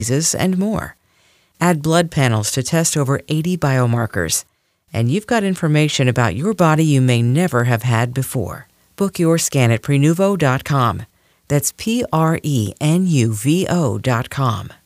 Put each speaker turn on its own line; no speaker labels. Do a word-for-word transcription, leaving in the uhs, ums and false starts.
diseases, and more. Add blood panels to test over eighty biomarkers. And you've got information about your body you may never have had before. Book your scan at prenuvo dot com. That's P R E N U V O dot com.